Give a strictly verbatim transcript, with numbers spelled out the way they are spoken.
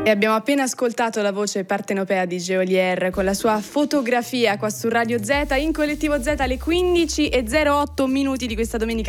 E abbiamo appena ascoltato la voce partenopea di Geolier con la sua fotografia qua su Radio Z in Collettivo Z alle quindici e zero otto minuti di questa domenica